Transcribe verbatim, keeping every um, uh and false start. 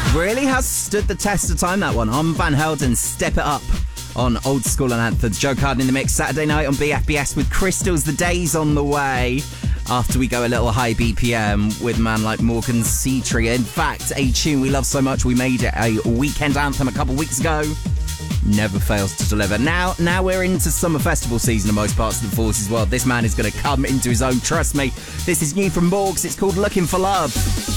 Really has stood the test of time, that one. On Van Helden, Step It Up on Old School and Anthems. Joe Carden in the mix Saturday night on B F B S with Crystals. The day's on the way after we go a little high B P M with a man like Morgan Seatree. In fact, a tune we love so much we made it a weekend anthem a couple weeks ago. Never fails to deliver. Now now we're into summer festival season in most parts of the Forces world. This man is going to come into his own, trust me. This is new from Morgs. It's called Looking for Love.